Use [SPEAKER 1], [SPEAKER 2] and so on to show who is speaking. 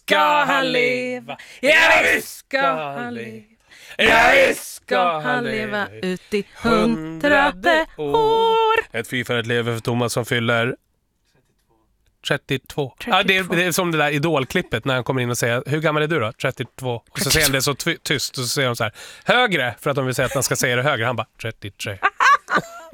[SPEAKER 1] ska han leva. Ja, visst ska han leva. Ja, visst ska han leva ut i 100:e år. Ett fyrfärdigt lever för Thomas som fyller 32. Ja, det är som det där idolklippet när han kommer in och säger, hur gammal är du då? 32. Och så säger han det så tyst och så säger de så här, högre, för att de vill säga att han ska säga det högre. Han bara, 33.